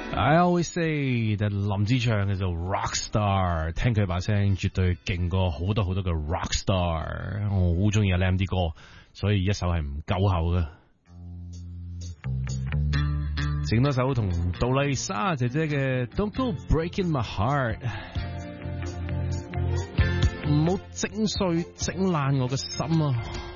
I always say that 林子祥係做 rock star， 聽佢把聲絕對勁過好多好多嘅 rock star。我好中意阿 Lam 啲歌，所以一首係唔夠喉嘅。整多首同杜麗莎姐姐嘅 Don't Go Breaking My Heart， 唔好整碎整爛我嘅心啊！